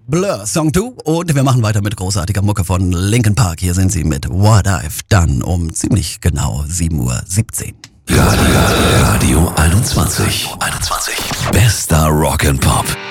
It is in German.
Blur, Song 2 und wir machen weiter mit großartiger Mucke von Linkin Park. Hier sind sie mit What I've Done um ziemlich genau 7:17 Uhr. Radio 21. Bester Rock and Pop.